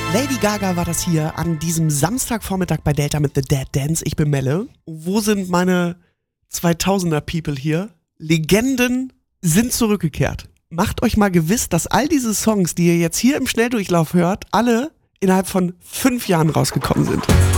Lady Gaga war das hier an diesem Samstagvormittag bei Delta mit The Dead Dance. Ich bin Melle. Wo sind meine 2000er People hier? Legenden sind zurückgekehrt. Macht euch mal gewiss, dass all diese Songs, die ihr jetzt hier im Schnelldurchlauf hört, alle innerhalb von 5 Jahren rausgekommen sind.